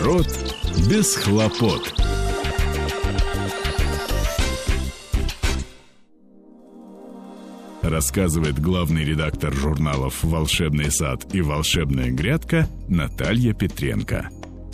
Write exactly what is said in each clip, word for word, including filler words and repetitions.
Огород без хлопот. Рассказывает главный редактор журналов «Волшебный сад» и «Волшебная грядка» Наталья Петренко.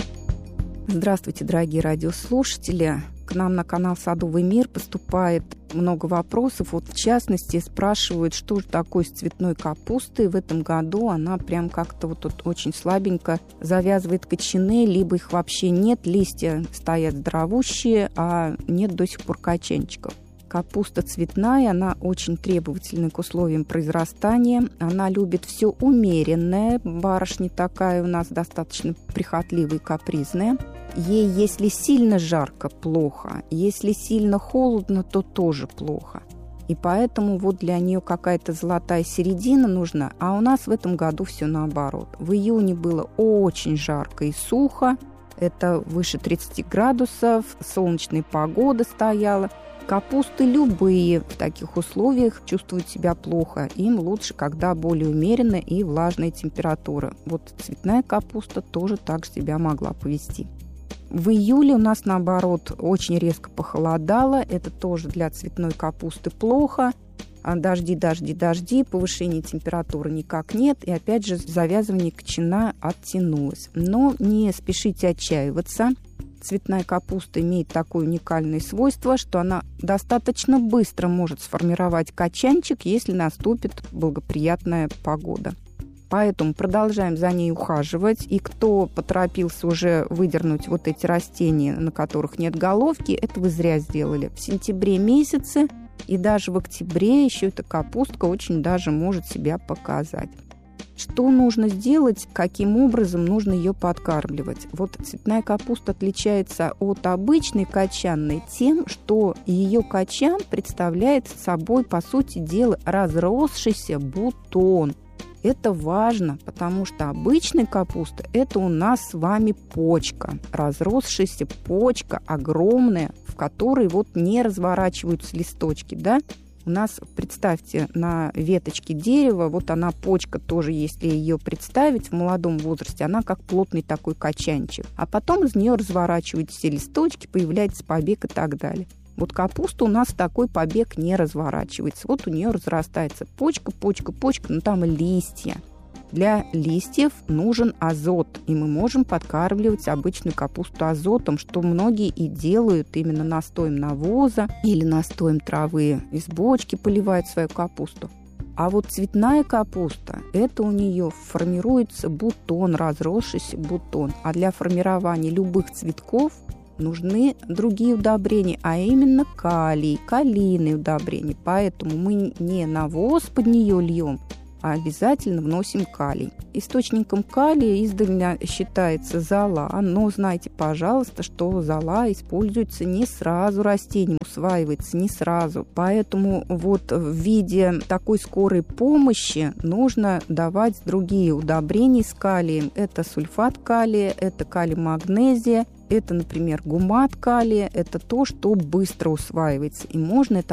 Здравствуйте, дорогие радиослушатели. К нам на канал «Садовый мир» поступает много вопросов. Вот в частности спрашивают, что же такое с цветной капустой. В этом году она прям как-то вот тут очень слабенько завязывает кочаны, либо их вообще нет, листья стоят здоровущие, а нет до сих пор кочанчиков. Капуста цветная, она очень требовательна к условиям произрастания. Она любит все умеренное. Барышня такая у нас достаточно прихотливая и капризная. Ей, если сильно жарко, плохо. Если сильно холодно, то тоже плохо. И поэтому вот для нее какая-то золотая середина нужна. А у нас в этом году все наоборот. В июне было очень жарко и сухо. Это выше тридцати градусов. Солнечная погода стояла. Капусты любые в таких условиях чувствуют себя плохо. Им лучше, когда более умеренная и влажная температура. Вот цветная капуста тоже так себя могла повести. В июле у нас, наоборот, очень резко похолодало. Это тоже для цветной капусты плохо. Дожди, дожди, дожди, повышения температуры никак нет. И опять же завязывание кочана оттянулось. Но не спешите отчаиваться. Цветная капуста имеет такое уникальное свойство, что она достаточно быстро может сформировать кочанчик, если наступит благоприятная погода. Поэтому продолжаем за ней ухаживать. И кто поторопился уже выдернуть вот эти растения, на которых нет головки, это вы зря сделали. В сентябре месяце и даже в октябре еще эта капустка очень даже может себя показать. Что нужно сделать, каким образом нужно ее подкармливать? Вот цветная капуста отличается от обычной кочанной тем, что ее кочан представляет собой, по сути дела, разросшийся бутон. Это важно, потому что обычная капуста – это у нас с вами почка, разросшаяся почка огромная, в которой вот не разворачиваются листочки, да? У нас, представьте, на веточке дерева, вот она, почка тоже, если ее представить в молодом возрасте, она как плотный такой кочанчик. А потом из нее разворачиваются все листочки, появляется побег и так далее. Вот капуста у нас такой побег не разворачивается. Вот у нее разрастается почка, почка, почка, но там листья. Для листьев нужен азот, и мы можем подкармливать обычную капусту азотом, что многие и делают именно настоем навоза или настоем травы. Из бочки поливают свою капусту. А вот цветная капуста, это у нее формируется бутон, разросшийся бутон. А для формирования любых цветков нужны другие удобрения, а именно калий, калийные удобрения. Поэтому мы не навоз под нее льем, а обязательно вносим калий. Источником калия издавна считается зола, но знайте, пожалуйста, что зола используется не сразу растением, усваивается не сразу. Поэтому вот в виде такой скорой помощи нужно давать другие удобрения с калием. Это сульфат калия, это калий-магнезия, это, например, гумат калия. Это то, что быстро усваивается. И можно это